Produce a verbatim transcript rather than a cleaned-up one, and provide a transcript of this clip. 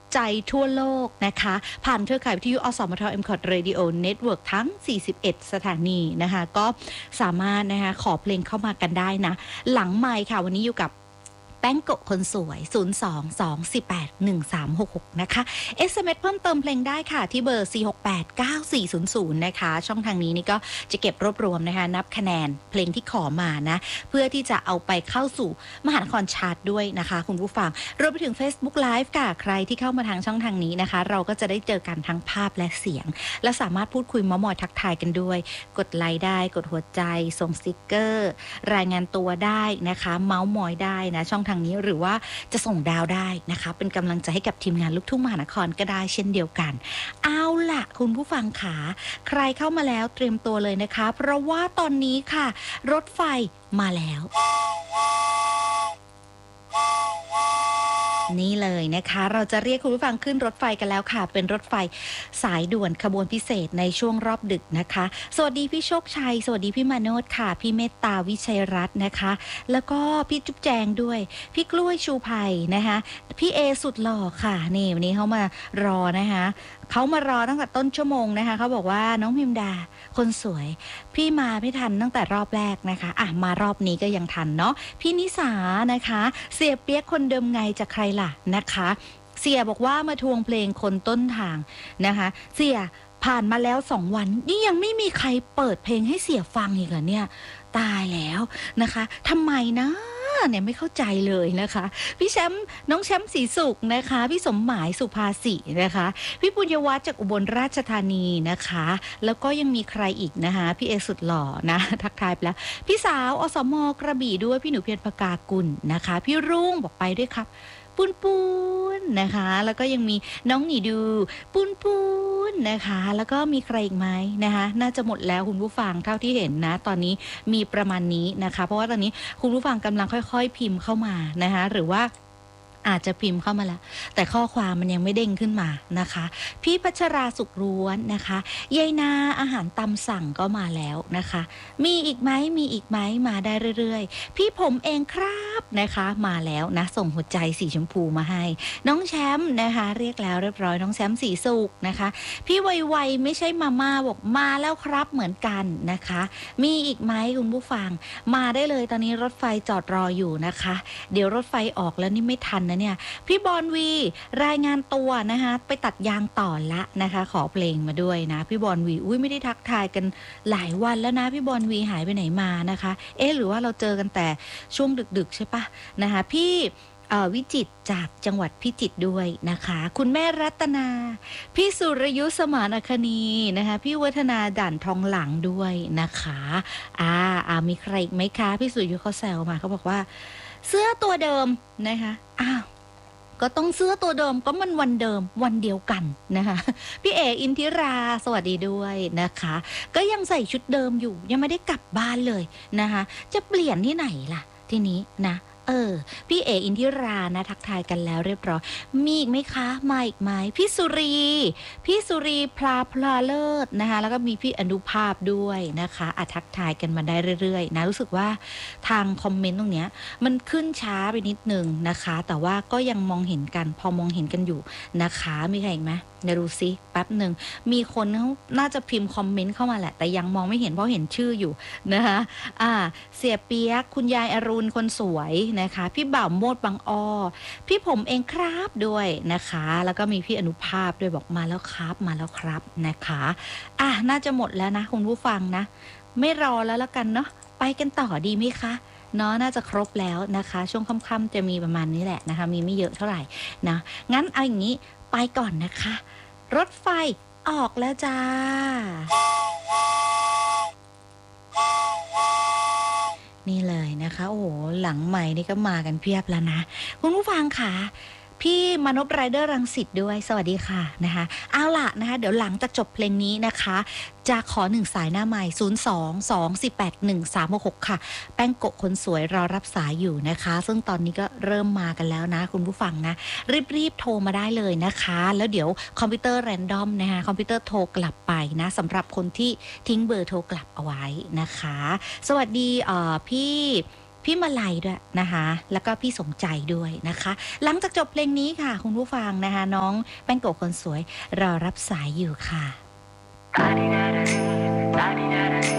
ใจทั่วโลกนะคะผ่านเครือข่ายวิทยุอสมท เอ็ม คอ ที Radio Network ทั้งสี่สิบเอ็ดสถานีนะคะก็สามารถนะคะขอเพลงเข้ามากันได้นะหลังไมค์ค่ะวันนี้อยู่กับแป้งโกะคนสวยศูนย์ สอง สอง สี่ แปด หนึ่ง สาม หก หกนะคะ เอส เอ็ม เอส เพิ่มเติมเพลงได้ค่ะที่เบอร์ สี่ หก แปด เก้า สี่ ศูนย์ ศูนย์นะคะช่องทางนี้นี่ก็จะเก็บรวบรวมนะคะนับคะแนนเพลงที่ขอมานะเพื่อที่จะเอาไปเข้าสู่มหานครชาร์ตด้วยนะคะคุณผู้ฟังรวมไปถึง Facebook Live ค่ะใครที่เข้ามาทางช่องทางนี้นะคะเราก็จะได้เจอกันทั้งภาพและเสียงและสามารถพูดคุยเม้ามอยทักทายกันด้วยกดไลค์ได้กดหัวใจส่งสติกเกอร์รายงานตัวได้นะคะเม้ามอยได้นะช่องทางนี้หรือว่าจะส่งดาวได้นะคะเป็นกำลังใจให้กับทีมงานลูกทุ่งมหานครก็ได้เช่นเดียวกันเอาล่ะคุณผู้ฟังขาใครเข้ามาแล้วเตรียมตัวเลยนะคะเพราะว่าตอนนี้ค่ะรถไฟมาแล้วนี่เลยนะคะเราจะเรียกคุณผู้ฟังขึ้นรถไฟกันแล้วค่ะเป็นรถไฟสายด่วนขบวนพิเศษในช่วงรอบดึกนะคะสวัสดีพี่โชคชัยสวัสดีพี่มาโนดค่ะพี่เมตตาวิชัยรัตน์นะคะแล้วก็พี่จุ๊บแจงด้วยพี่กล้วยชูภัยนะคะพี่เอสุดหล่อค่ะนี่วันนี้เขามารอนะคะเขามารอตั้งแต่ต้นชั่วโมงนะคะเขาบอกว่าน้องพิมดาคนสวยพี่มาไม่ทันตั้งแต่รอบแรกนะคะอ่ะมารอบนี้ก็ยังทันเนาะพี่นิสานะคะเสียเปียกคนเดิมไงจะใครล่ะนะคะเสียบอกว่ามาทวงเพลงคนต้นทางนะคะเสียผ่านมาแล้วสองวันนี่ยังไม่มีใครเปิดเพลงให้เสียฟังอีกเหรอเนี่ยตายแล้วนะคะทำไมนะเนี่ยไม่เข้าใจเลยนะคะพี่แชมป์น้องแชมป์ศรีสุขนะคะพี่สมหมายสุภาษินะคะพี่ปุญญวัฒน์จากอุบลราชธานีนะคะแล้วก็ยังมีใครอีกนะคะพี่เอสุดหล่อนะทักทายไปแล้วพี่สาวอสมกระบี่ด้วยพี่หนูเพียรพกากุลนะคะพี่รุ่งบอกไปด้วยครับปุนปุนนะคะแล้วก็ยังมีน้องหนีดูปุนปุนนะคะแล้วก็มีใครอีกไหมนะคะน่าจะหมดแล้วคุณผู้ฟังเท่าที่เห็นนะตอนนี้มีประมาณนี้นะคะเพราะว่าตอนนี้คุณผู้ฟังกำลังค่อยๆพิมพ์เข้ามานะคะหรือว่าอาจจะพิมพ์เข้ามาแล้วแต่ข้อความมันยังไม่เด้งขึ้นมานะคะพี่พัชราสุขล้วนนะคะยายนาอาหารตามสั่งก็มาแล้วนะคะมีอีกไหมมีอีกไหมมาได้เรื่อยๆพี่ผมเองครับนะคะมาแล้วนะส่งหัวใจสีชมพูมาให้น้องแชมป์นะคะเรียกแล้วเรียบร้อยน้องแชมป์สีสุกนะคะพี่ไวๆไม่ใช่มาม่าบอกมาแล้วครับเหมือนกันนะคะมีอีกไหมคุณผู้ฟังมาได้เลยตอนนี้รถไฟจอดรออยู่นะคะเดี๋ยวรถไฟออกแล้วนี่ไม่ทันนะเนี่ยพี่บอลวีรายงานตัวนะคะไปตัดยางต่อละนะคะขอเพลงมาด้วยนะพี่บอลวีอุ้ยไม่ได้ทักทายกันหลายวันแล้วนะพี่บอลวีหายไปไหนมานะคะเอ๊ะหรือว่าเราเจอกันแต่ช่วงดึกๆใช่ปะนะคะพี่วิจิตรจากจังหวัดพิจิตรด้วยนะคะคุณแม่รัตนาพี่สุรยุทธสมานอัคนีนะคะพี่วัฒนาด่านทองหลังด้วยนะคะอ่าอ่ามีใครอีกไหมคะพี่สุรยุทธเขาแซวมาเขาบอกว่าเสื้อตัวเดิมนะคะอ้าวก็ต้องเสื้อตัวเดิมก็มันวันเดิมวันเดียวกันนะคะพี่เออินทิราสวัสดีด้วยนะคะก็ยังใส่ชุดเดิมอยู่ยังไม่ได้กลับบ้านเลยนะคะจะเปลี่ยนที่ไหนล่ะทีนี้นะเออพี่เออินทิรานะทักทายกันแล้วเรียบร้อยมีอีกไหมคะมาอีกไหมพี่สุรีพี่สุรีพลาพลาเลิศนะคะแล้วก็มีพี่อนุภาพด้วยนะคะอ่ะทักทายกันมาได้เรื่อยๆนะรู้สึกว่าทางคอมเมนต์ตรงเนี้ยมันขึ้นช้าไปนิดนึงนะคะแต่ว่าก็ยังมองเห็นกันพอมองเห็นกันอยู่นะคะมีใครอีกไหมเดี๋ยวดูซิแป๊บหนึ่งมีคนเขาน่าจะพิมพ์คอมเมนต์เข้ามาแหละแต่ยังมองไม่เห็นเพราะเห็นชื่ออยู่นะคะอ่าเสียเปียกคุณยายอรุณคนสวยนะคะพี่บ่าวโมดบางอ้อพี่ผมเองครับด้วยนะคะแล้วก็มีพี่อนุภาพด้วยบอกมาแล้วครับมาแล้วครับนะคะอ่ะน่าจะหมดแล้วนะคุณผู้ฟังนะไม่รอแล้วละกันเนาะไปกันต่อดีไหมคะเนาะน่าจะครบแล้วนะคะช่วงค่ำๆจะมีประมาณนี้แหละนะคะมีไม่เยอะเท่าไหร่นะงั้นเอาอย่างนี้ไปก่อนนะคะรถไฟออกแล้วจ้านี่เลยนะคะโอ้โหหลังใหม่นี่ก็มากันเพียบแล้วนะคุณผู้ฟังค่ะพี่มนพไรเดอร์รังสิตด้วยสวัสดีค่ะนะคะเอาล่ะนะคะเดี๋ยวหลังจากจบเพลงนี้นะคะจะขอหนึ่งสายหน้าใหม่ศูนย์ สอง สอง สี่ แปด หนึ่ง สาม หก หกค่ะแป้งโกะคนสวยรอรับสายอยู่นะคะซึ่งตอนนี้ก็เริ่มมากันแล้วนะคุณผู้ฟังนะรีบๆโทรมาได้เลยนะคะแล้วเดี๋ยวคอมพิวเตอร์แรนดอมนะคะคอมพิวเตอร์โทรกลับไปนะสำหรับคนที่ทิ้งเบอร์โทรกลับเอาไว้นะคะสวัสดีเอ่อพี่พี่มาลัยด้วยนะคะแล้วก็พี่สมใจด้วยนะคะหลังจากจบเพลงนี้ค่ะคุณผู้ฟังนะคะน้องแป้งโกะคนสวยรอรับสายอยู่ค่ะ